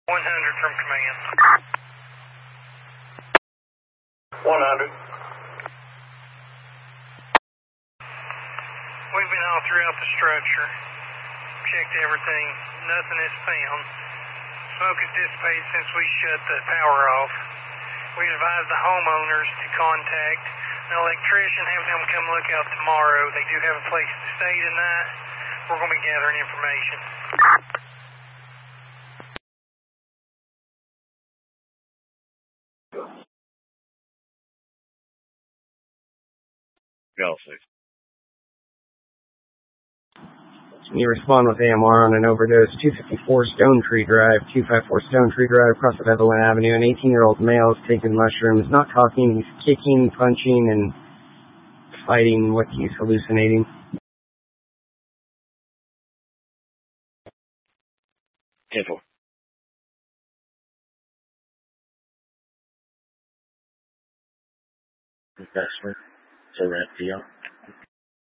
100 from command. 100. We've been all throughout the structure, checked everything, nothing is found. Smoke has dissipated since we shut the power off. We advised the homeowners to contact an electrician, have them come look out tomorrow. They do have a place to stay tonight. We're going to be gathering information. Go, 6. You respond with AMR on an overdose, 254 Stone Tree Drive, 254 Stone Tree Drive, across the Evelyn Avenue. An 18-year-old male is taking mushrooms, not talking, he's kicking, punching, and fighting what he's hallucinating. Careful. That's right. So, rat PR.